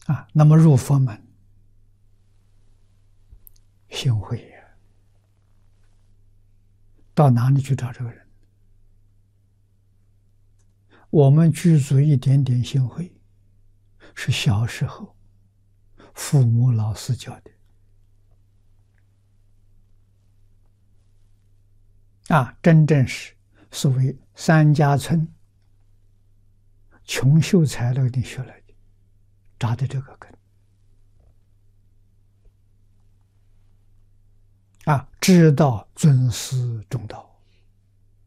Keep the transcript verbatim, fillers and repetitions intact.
啊。那么入佛门，心会呀，到哪里去找这个人？我们具足一点点心慧，是小时候父母老师教的啊，真正是所谓三家村穷秀才那里学来的，扎的这个根啊，知道尊师重道。